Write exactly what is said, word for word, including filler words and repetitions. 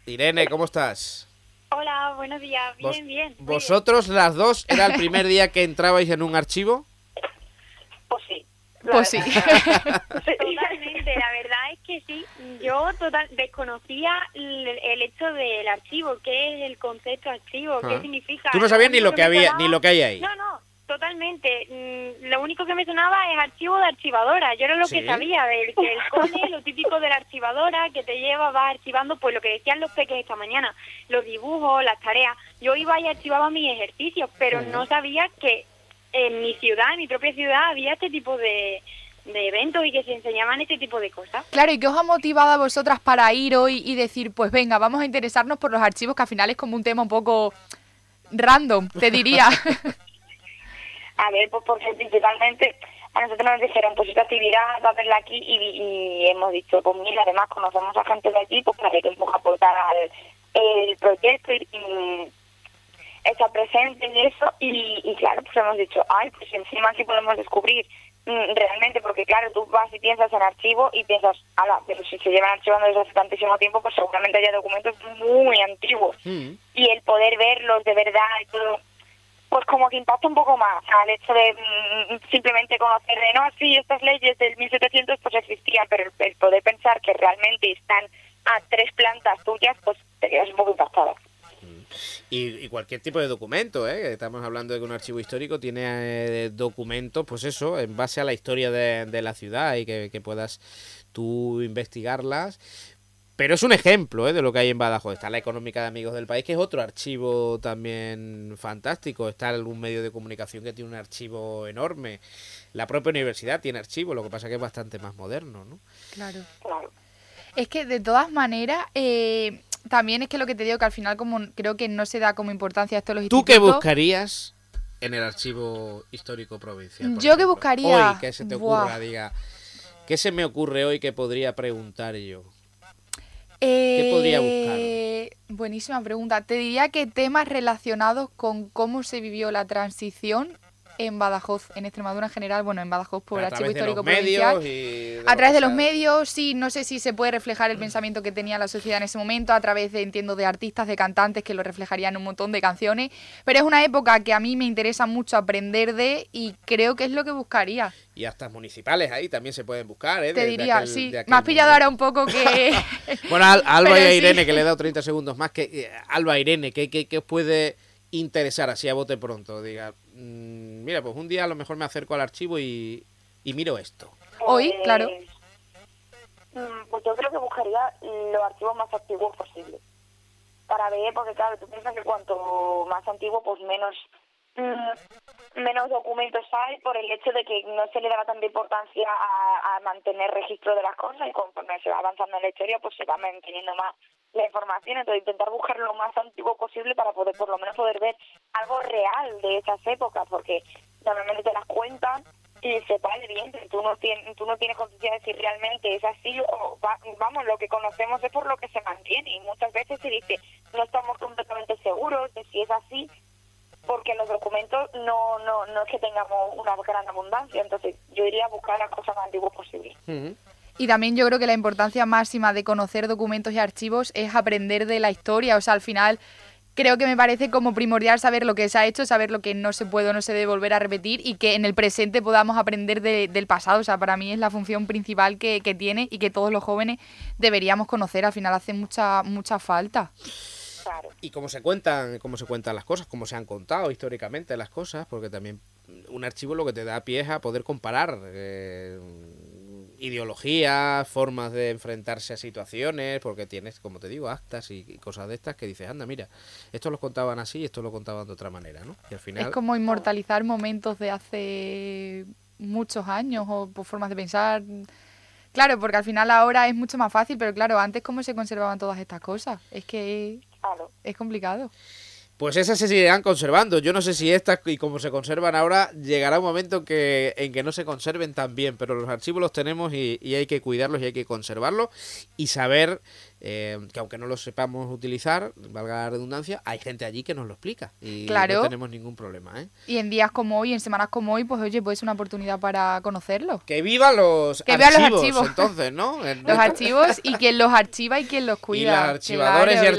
Irene, ¿cómo estás? Hola, buenos días. Bien, ¿Vos, bien. muy ¿Vosotros bien. las dos era el primer día que entrabais en un archivo? Pues sí. la Pues sí. verdad. Totalmente, la verdad es que sí. Yo total desconocía el, el hecho del archivo, qué es el concepto archivo, qué Ah. significa. Tú no sabías ni único lo que me había, sonaba- ni lo que hay ahí. No, no, totalmente. Mm, Lo único que me sonaba es archivo de archivadora. Yo era lo ¿Sí? que sabía, del que el cole, lo típico de la archivadora, que te lleva, vas archivando, pues lo que decían los peques esta mañana, los dibujos, las tareas. Yo iba y archivaba mis ejercicios, pero Ujú. no sabía que en mi ciudad, en mi propia ciudad, había este tipo de, de eventos y que se enseñaban este tipo de cosas. Claro, ¿y qué os ha motivado a vosotras para ir hoy y decir, pues venga, vamos a interesarnos por los archivos, que al final es como un tema un poco random, te diría? A ver, pues porque principalmente a nosotros nos dijeron, pues esta actividad va a verla aquí y, y hemos dicho, pues mira, además conocemos a gente de aquí, pues para que nos aportar al el proyecto y, y estar presente en eso y, y claro, pues hemos dicho, ay, pues encima sí podemos descubrir mm, realmente, porque claro, tú vas y piensas en archivo y piensas, ala, pero si se llevan archivando desde hace tantísimo tiempo, pues seguramente haya documentos muy antiguos Mm. y el poder verlos de verdad y todo, pues como que impacta un poco más al hecho de mm, simplemente conocer de, no, sí, estas leyes del mil setecientos pues existían, pero el, el poder pensar que realmente están a tres plantas tuyas, pues te quedas un poco impactada. Y, y cualquier tipo de documento, ¿eh? Estamos hablando de que un archivo histórico tiene eh, documentos, pues eso, en base a la historia de, de la ciudad y que, que puedas tú investigarlas. Pero es un ejemplo, ¿eh?, de lo que hay en Badajoz. Está la Económica de Amigos del País, que es otro archivo también fantástico. Está algún medio de comunicación que tiene un archivo enorme. La propia universidad tiene archivo, lo que pasa que es bastante más moderno, ¿no? Claro. Claro. Es que de todas maneras, eh, también es que lo que te digo, que al final como creo que no se da como importancia esto a los ¿Tú qué institutos. buscarías en el archivo histórico provincial? por Yo qué ejemplo? buscaría- Hoy, que se te Buah. ocurra, diga, ¿qué se me ocurre hoy que podría preguntar yo? Eh, podría buscar? Buenísima pregunta. Te diría que temas relacionados con cómo se vivió la transición en Badajoz, en Extremadura en general, bueno, en Badajoz por el A Archivo través de los Histórico Provincial. medios y A través de los lo que sea. medios, sí, no sé si se puede reflejar el pensamiento que tenía la sociedad en ese momento, a través de, entiendo, de artistas, de cantantes que lo reflejarían en un montón de canciones, pero es una época que a mí me interesa mucho aprender de y creo que es lo que buscaría. Y hasta municipales ahí también se pueden buscar, ¿eh? Te de- de diría, aquel- sí, de aquel me has pillado momento. ahora un poco que... Bueno, Al- Alba Pero y a sí. Irene, que le he dado treinta segundos más, que eh, Alba, Irene, ¿qué, qué, qué os puede interesar así a bote pronto? Diga, mm, mira, pues un día a lo mejor me acerco al archivo y, y miro esto. Hoy, claro. mm, Pues yo creo que buscaría los archivos más antiguos posibles. Para ver, porque claro, tú piensas que cuanto más antiguo, pues menos mm, menos documentos hay por el hecho de que no se le daba tanta importancia a, a mantener registro de las cosas y conforme se va avanzando en la historia, pues se va manteniendo más la información. Entonces intentar buscar lo más antiguo posible para poder por lo menos poder ver algo real de esas épocas, porque normalmente te las cuentan y dices, vale, bien, pero tú no tienes, tú no tienes conciencia de si realmente es así o va- vamos, lo que conocemos es por lo que se mantiene y muchas veces se dice, no estamos completamente seguros de si es así porque los documentos no, no, no es que tengamos una gran abundancia. Entonces yo iría a buscar las cosas más antiguas posibles. Ujú. Y también yo creo que la importancia máxima de conocer documentos y archivos es aprender de la historia. O sea, al final creo que me parece como primordial saber lo que se ha hecho, saber lo que no se puede o no se debe volver a repetir y que en el presente podamos aprender de- del pasado. O sea, para mí es la función principal que, que tiene y que todos los jóvenes deberíamos conocer. Al final hace mucha, mucha falta. Claro. Y cómo se cuentan, cómo se cuentan las cosas, cómo se han contado históricamente las cosas, porque también un archivo lo que te da pie es a poder comparar eh, ideologías, formas de enfrentarse a situaciones, porque tienes, como te digo, actas y, y cosas de estas que dices, anda, mira, esto lo contaban así, esto lo contaban de otra manera, ¿no? Y al final... Es como inmortalizar momentos de hace muchos años o por formas de pensar. Claro, porque al final ahora es mucho más fácil, pero claro, antes cómo se conservaban todas estas cosas. Es que Claro. es complicado. Pues esas se seguirán conservando. Yo no sé si estas, y como se conservan ahora, llegará un momento que, en que no se conserven tan bien, pero los archivos los tenemos y, y hay que cuidarlos y hay que conservarlos y saber eh, que aunque no los sepamos utilizar, valga la redundancia, hay gente allí que nos lo explica y Claro. no tenemos ningún problema, ¿eh? Y en días como hoy, en semanas como hoy, pues oye, pues es una oportunidad para conocerlo. Que vivan los, Que vivan los archivos, archivos. entonces, ¿no? En- Los archivos y quien los archiva y quien los cuida. Y los archivadores Claro. y